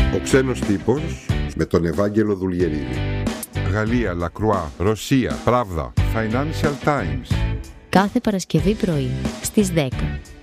Ο ξένος τύπος με τον Ευάγγελο Δουλγερίδη. Γαλλία, Λακρουά, Ρωσία, Pravda, Financial Times. Κάθε Παρασκευή πρωί στις 10.